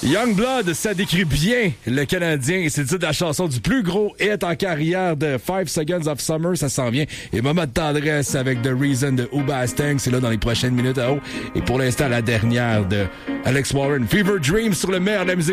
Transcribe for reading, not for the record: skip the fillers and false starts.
Youngblood, ça décrit bien le Canadien. C'est le titre de la chanson du plus gros hit en carrière de 5 Seconds of Summer. Ça s'en vient. Et moment de tendresse avec The Reason de Hoobastank. C'est là dans les prochaines minutes. Et pour l'instant, la dernière de Alex Warren. Fever Dream sur le meilleur de la musique